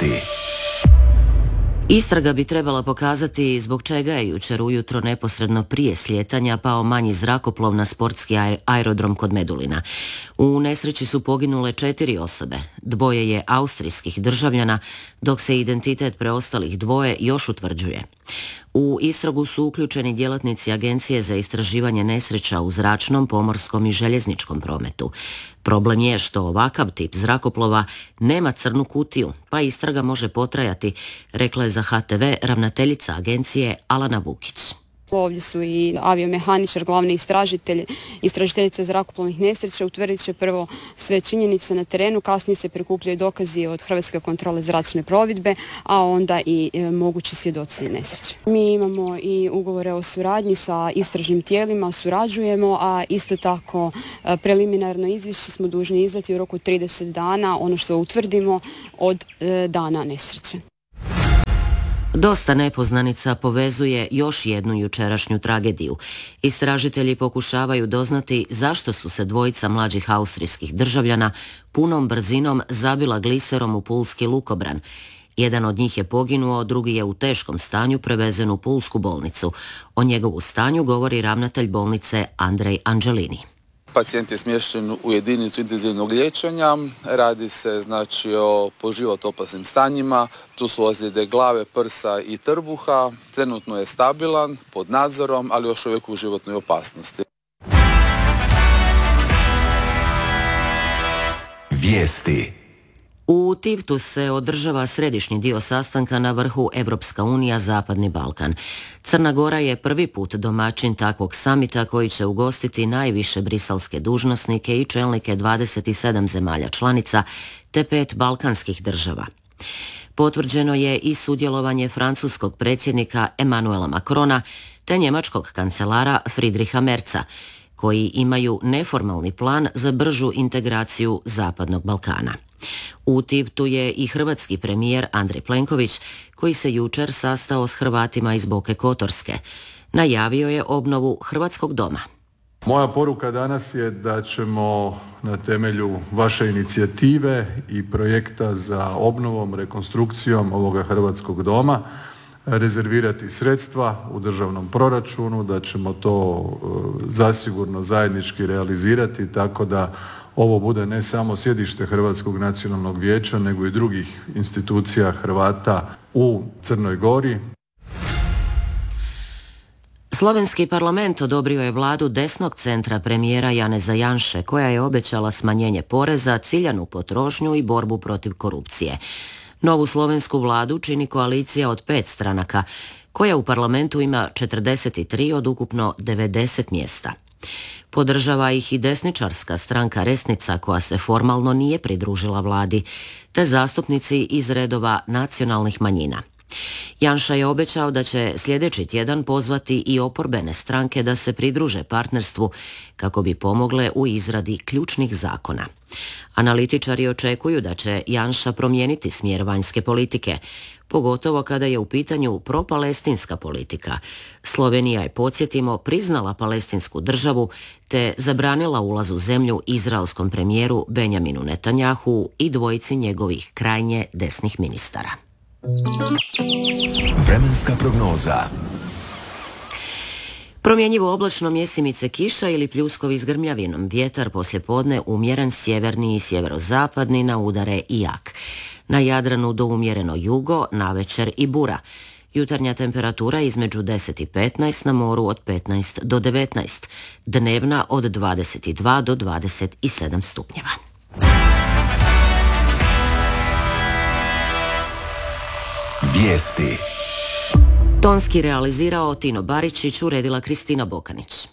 Vijesti. Istraga bi trebala pokazati zbog čega je jučer ujutro neposredno prije slijetanja pao manji zrakoplov na sportski aerodrom kod Medulina. U nesreći su poginule 4 osobe. 2 je austrijskih državljana, dok se identitet preostalih 2 još utvrđuje. U istragu su uključeni djelatnici Agencije za istraživanje nesreća u zračnom, pomorskom i željezničkom prometu. Problem je što ovakav tip zrakoplova nema crnu kutiju, pa istraga može potrajati, rekla je za HTV ravnateljica agencije Alana Vukić. Ovdje su i aviomehaničar, glavni istražitelj, istražiteljica zrakoplovnih nesreća. Utvrdit će prvo sve činjenice na terenu, kasnije se prikupljaju dokazi od Hrvatske kontrole zračne plovidbe, a onda i mogući svjedoci nesreće. Mi imamo i ugovore o suradnji sa istražnim tijelima, surađujemo, a isto tako preliminarno izvješće smo dužni izdati u roku 30 dana, ono što utvrdimo od dana nesreće. Dosta nepoznanica povezuje još jednu jučerašnju tragediju. Istražitelji pokušavaju doznati zašto su se 2 mlađih austrijskih državljana punom brzinom zabila gliserom u pulski lukobran. Jedan od njih je poginuo, drugi je u teškom stanju prevezen u pulsku bolnicu. O njegovu stanju govori ravnatelj bolnice Andrej Anđelini. Pacijent je smješten u jedinicu intenzivnog liječenja, radi se o po život opasnim stanjima, tu su ozljede glave, prsa i trbuha, trenutno je stabilan, pod nadzorom, ali još uvijek u životnoj opasnosti. Vijesti. U Tivtu se održava središnji dio sastanka na vrhu Evropska unija Zapadni Balkan. Crna Gora je prvi put domaćin takvog samita koji će ugostiti najviše briselske dužnosnike i čelnike 27 zemalja članica te 5 balkanskih država. Potvrđeno je i sudjelovanje francuskog predsjednika Emmanuela Macrona te njemačkog kancelara Friedricha Merza, koji imaju neformalni plan za bržu integraciju Zapadnog Balkana. U Tivtu je i hrvatski premijer Andrej Plenković, koji se jučer sastao s Hrvatima iz Boke Kotorske. Najavio je obnovu Hrvatskog doma. Moja poruka danas je da ćemo na temelju vaše inicijative i projekta za obnovom, rekonstrukcijom ovoga Hrvatskog doma rezervirati sredstva u državnom proračunu, da ćemo to zasigurno zajednički realizirati tako da ovo bude ne samo sjedište Hrvatskog nacionalnog vijeća, nego i drugih institucija Hrvata u Crnoj Gori. Slovenski parlament odobrio je vladu desnog centra premijera Janeza Janše, koja je obećala smanjenje poreza, ciljanu potrošnju i borbu protiv korupcije. Novu slovensku vladu čini koalicija od 5 stranaka, koja u parlamentu ima 43 od ukupno 90 mjesta. Podržava ih i desničarska stranka Resnica, koja se formalno nije pridružila vladi, te zastupnici iz redova nacionalnih manjina. Janša je obećao da će sljedeći tjedan pozvati i oporbene stranke da se pridruže partnerstvu kako bi pomogle u izradi ključnih zakona. Analitičari očekuju da će Janša promijeniti smjer vanjske politike, pogotovo kada je u pitanju propalestinska politika. Slovenija je, podsjetimo, priznala palestinsku državu te zabranila ulaz u zemlju izraelskom premijeru Benjaminu Netanjahu i 2 njegovih krajnje desnih ministara. Vremenska prognoza. Promjenjivo oblačno, mjestimice kiša ili pljuskovi s grmljavinom. Vjetar poslijepodne umjeren sjeverni i sjeverozapadni, na udare i jak. Na Jadranu do umjereno jugo, navečer i bura. Jutarnja temperatura između 10 i 15, na moru od 15 do 19. Dnevna od 22 do 27 stupnjeva. Vijesti. Tonski realizirao Tino Baričić, uredila Kristina Bokanić.